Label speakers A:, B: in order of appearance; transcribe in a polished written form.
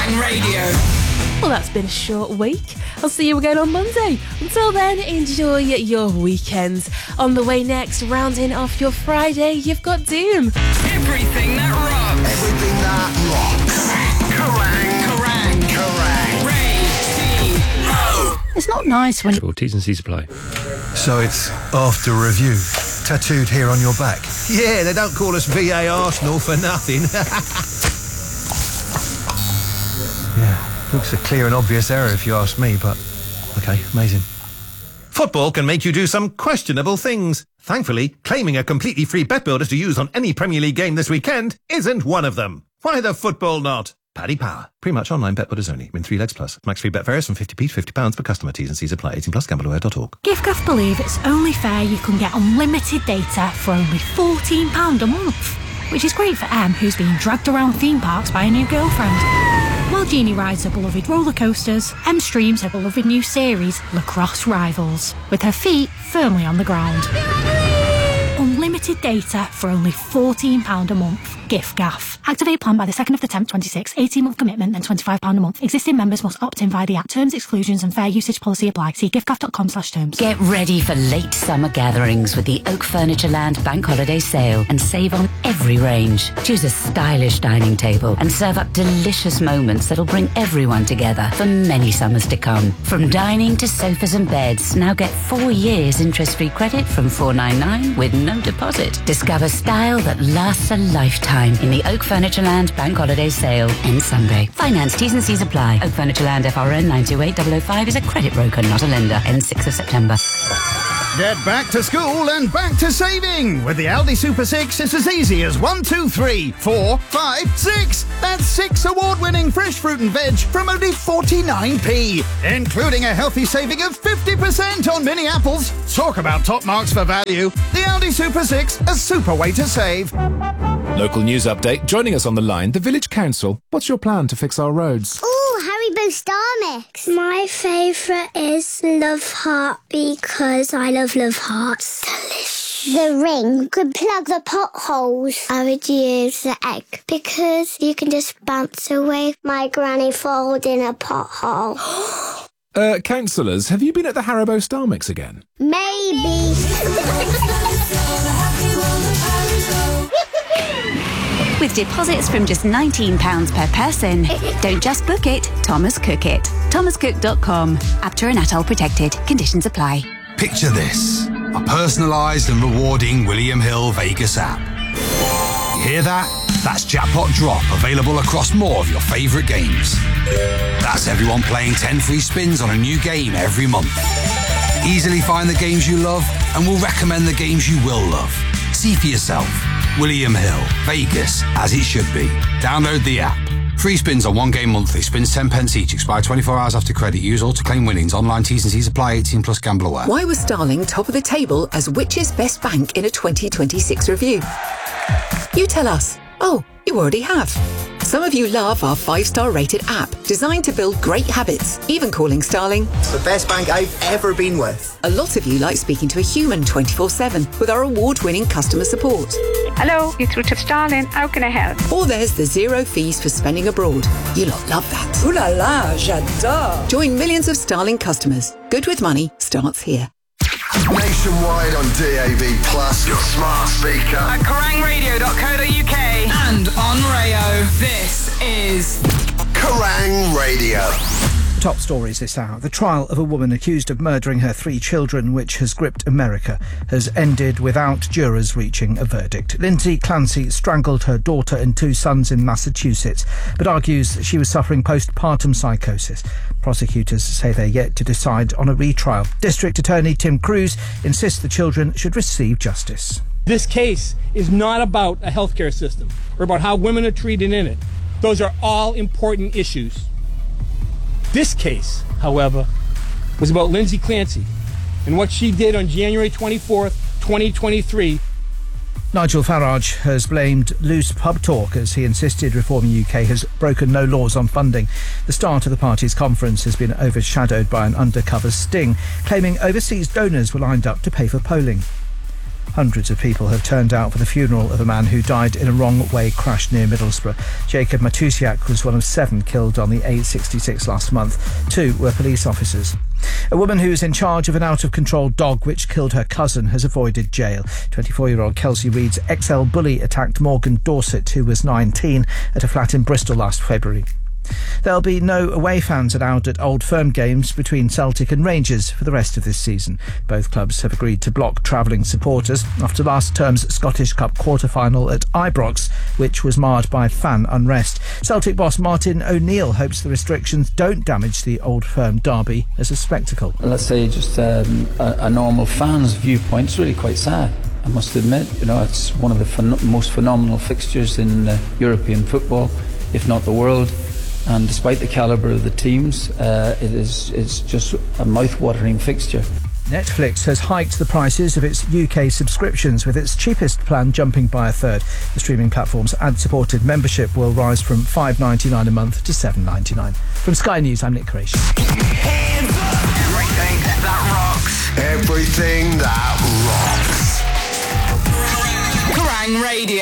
A: Kerrang Radio.
B: Well, that's been a short week. I'll see you again on Monday. Until then, enjoy your weekends. On the way next, rounding off your Friday, you've got Doom.
A: Everything that rocks.
C: Everything that rocks.
A: Kerrang! Radio.
D: It's not nice when...
E: Or T's and C's apply.
C: So it's after review. Tattooed here on your back. Yeah, they don't call us VA Arsenal for nothing. Yeah. Looks a clear and obvious error if you ask me, but okay, amazing. Football can make you do some questionable things. Thankfully, claiming a completely free bet builder to use on any Premier League game this weekend isn't one of them. Why the football not? Paddy Power. Pretty much online bet builders only. Win 3 legs plus. Max free bet varies from 50p to £50 per customer. T's and C's apply. 18 plus gambleware.org.
D: Giffgaff believe it's only fair you can get unlimited data for only £14 a month. Which is great for Em, who's being dragged around theme parks by a new girlfriend. While Jeannie rides her beloved roller coasters, Em streams her beloved new series, Lacrosse Rivals, with her feet firmly on the ground. Unlimited data for only £14 a month. Giffgaff. Activate plan by the 2nd of the 10th, 26. 18-month commitment, then £25 a month. Existing members must opt in via the app. Terms, exclusions and fair usage policy apply. See giffgaff.com/terms.
F: Get ready for late summer gatherings with the Oak Furnitureland Bank Holiday Sale and save on every range. Choose a stylish dining table and serve up delicious moments that'll bring everyone together for many summers to come. From dining to sofas and beds, now get 4 years interest-free credit from $4.99 with no deposit. Discover style that lasts a lifetime in the Oak Furnitureland Bank Holiday Sale ends Sunday. Finance T's and C's apply. Oak Furnitureland FRN 928005 is a credit broker, not a lender. Ends 6th of September.
G: Get back to school and back to saving. With the Aldi Super 6, it's as easy as 1, 2, 3, 4, 5, 6. That's 6 award-winning fresh fruit and veg from only 49p, including a healthy saving of 50% on mini apples. Talk about top marks for value. The Aldi Super 6, a super way to save.
H: Local news update. Joining us on the line, the Village Council. What's your plan to fix our roads?
I: Haribo Star Mix. My favourite is Love Heart because I love Hearts. Delicious. The ring could plug the potholes. I would use the egg because you can just bounce away my granny falling in a pothole.
H: Councillors, have you been at the Haribo Star Mix again?
I: Maybe.
F: With deposits from just £19 per person. Don't just book it, Thomas Cook it. thomascook.com. Apter and Atoll protected. Conditions apply.
J: Picture this. A personalised and rewarding William Hill Vegas app. You hear that? That's Jackpot Drop, available across more of your favourite games. That's everyone playing 10 free spins on a new game every month. Easily find the games you love and we'll recommend the games you will love. See for yourself. William Hill, Vegas, as it should be. Download the app. Free spins on one game monthly. Spins 10 pence each. Expire 24 hours after credit. Use all to claim winnings. Online T's and C's apply. 18 plus gamble aware.
K: Why was Starling top of the table as Which's best bank in a 2026 review? You tell us. Oh, you already have. Some of you love our 5-star rated app, designed to build great habits, even calling Starling
L: the best bank I've ever been with.
K: A lot of you like speaking to a human 24/7 with our award-winning customer support.
M: Hello, you're through to Starling. How can I help?
K: Or there's the 0 fees for spending abroad. You lot love that.
N: Ooh la la, j'adore.
K: Join millions of Starling customers. Good with money starts here.
C: Nationwide on DAB+, your smart speaker.
A: At kerrangradio.co.uk and on Rayo. This is
C: Kerrang Radio.
O: Top stories this hour. The trial of a woman accused of murdering her 3 children, which has gripped America, has ended without jurors reaching a verdict. Lindsay Clancy strangled her daughter and 2 sons in Massachusetts, but argues that she was suffering postpartum psychosis. Prosecutors say they're yet to decide on a retrial. District Attorney Tim Cruz insists the children should receive justice.
P: This case is not about a healthcare system or about how women are treated in it. Those are all important issues. This case, however, was about Lindsay Clancy and what she did on January 24th, 2023.
O: Nigel Farage has blamed loose pub talk as he insisted Reform UK has broken no laws on funding. The start of the party's conference has been overshadowed by an undercover sting, claiming overseas donors were lined up to pay for polling. Hundreds of people have turned out for the funeral of a man who died in a wrong-way crash near Middlesbrough. Jacob Matusiak was one of 7 killed on the A66 last month. 2 were police officers. A woman who's in charge of an out-of-control dog which killed her cousin has avoided jail. 24-year-old Kelsey Reid's XL bully attacked Morgan Dorset, who was 19, at a flat in Bristol last February. There'll be no away fans allowed at Old Firm games between Celtic and Rangers for the rest of this season. Both clubs have agreed to block travelling supporters after last term's Scottish Cup quarter-final at Ibrox, which was marred by fan unrest. Celtic boss Martin O'Neill hopes the restrictions don't damage the Old Firm derby as a spectacle.
E: Let's say just a normal fan's viewpoint. It's really quite sad, I must admit. It's one of the most phenomenal fixtures in European football, if not the world. And despite the calibre of the teams, it's just a mouth-watering fixture.
O: Netflix has hiked the prices of its UK subscriptions, with its cheapest plan jumping by a third. The streaming platform's ad-supported membership will rise from $5.99 a month to $7.99. From Sky News, I'm Nick Creation.
A: Everything that rocks.
J: Everything that rocks.
A: Kerrang! Radio.